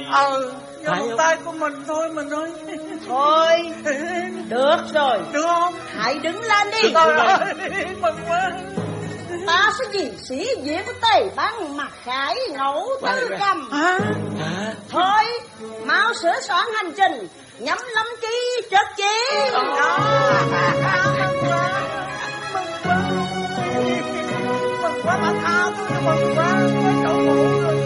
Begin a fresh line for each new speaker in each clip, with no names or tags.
Nhưng tay của mình thôi mình ơi.
Thôi, được rồi.
Được không?
Hãy đứng lên đi.
Trời ơi, mừng quá.
Ta sẽ vì sĩ diện của Tề Băng mà khải ngẫu tư cầm. Thôi, mau sửa soạn hành trình, nhắm lâm chí trật chi.
Mừng quá bà tha tôi, mừng quá cậu mụ rồi.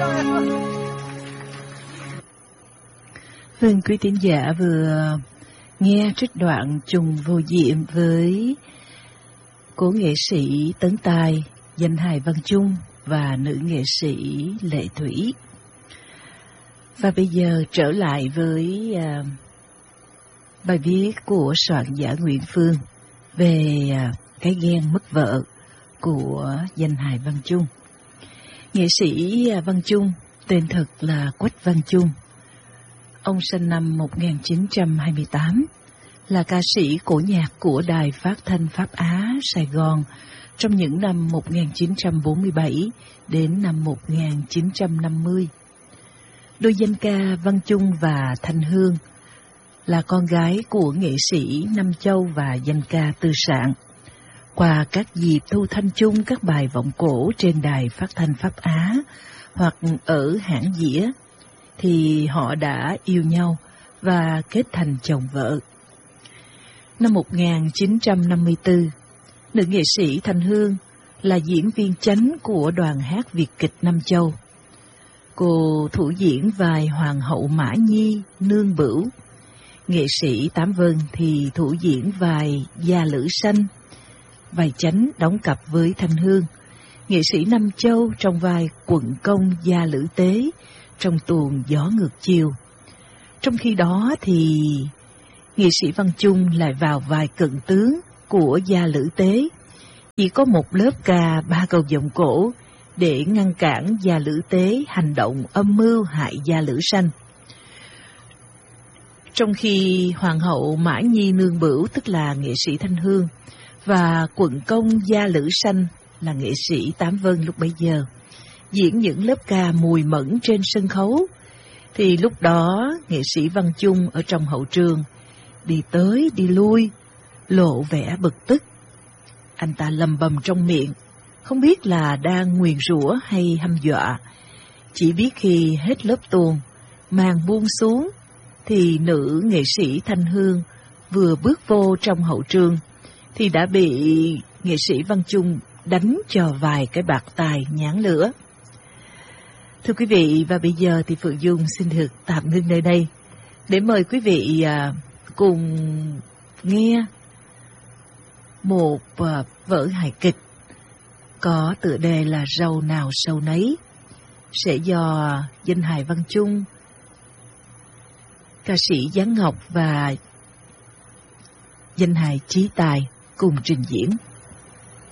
Vâng, quý tín giả vừa nghe trích đoạn Trùng Vô Diệm với cố nghệ sĩ Tấn Tài, danh hài Văn Chung và nữ nghệ sĩ Lệ Thủy. Và bây giờ trở lại với bài viết của soạn giả Nguyễn Phương về cái ghen mất vợ của danh hài Văn Chung. Nghệ sĩ Văn Chung tên thật là Quách Văn Chung. Ông sinh năm 1928, là ca sĩ cổ nhạc của Đài Phát thanh Pháp Á Sài Gòn trong những năm 1947 đến năm 1950. Đôi danh ca Văn Chung và Thanh Hương là con gái của nghệ sĩ Nam Châu và danh ca Tư Sạn. Qua các dịp thu thanh chung các bài vọng cổ trên Đài Phát thanh Pháp Á hoặc ở hãng dĩa, thì họ đã yêu nhau và kết thành chồng vợ. Năm 1954, nữ nghệ sĩ Thanh Hương là diễn viên chính của đoàn hát Việt kịch Nam Châu. Cô thủ diễn vai Hoàng hậu Mã Nhi Nương Bửu. Nghệ sĩ Tám Vân thì thủ diễn vai Gia Lữ Sanh, vai chính đóng cặp với Thanh Hương. Nghệ sĩ Nam Châu trong vai quận công Gia Lữ Tế trong tuồng Gió Ngược Chiều. Trong khi đó thì nghệ sĩ Văn Chung lại vào vai cận tướng của Gia Lữ Tế, chỉ có một lớp ca 3 câu vọng cổ để ngăn cản Gia Lữ Tế hành động âm mưu hại Gia Lữ Sanh. Trong khi Hoàng hậu Mã Nhi Nương Bửu, tức là nghệ sĩ Thanh Hương, và quận công Gia Lữ Sanh là nghệ sĩ Tám Vân lúc bấy giờ diễn những lớp ca mùi mẫn trên sân khấu, thì lúc đó nghệ sĩ Văn Chung ở trong hậu trường đi tới đi lui, lộ vẻ bực tức. Anh ta lầm bầm trong miệng, không biết là đang nguyền rủa hay hăm dọa. Chỉ biết khi hết lớp tuồng, màn buông xuống, thì nữ nghệ sĩ Thanh Hương vừa bước vô trong hậu trường thì đã bị nghệ sĩ Văn Chung đánh cho vài cái bạt tai nhán lửa. Thưa quý vị, và bây giờ thì Phượng Dung xin được tạm ngưng nơi đây để mời quý vị cùng nghe một vở hài kịch có tựa đề là Râu Nào Sâu Nấy, sẽ do danh hài Văn Chung, ca sĩ Giáng Ngọc và danh hài Chí Tài cùng trình diễn.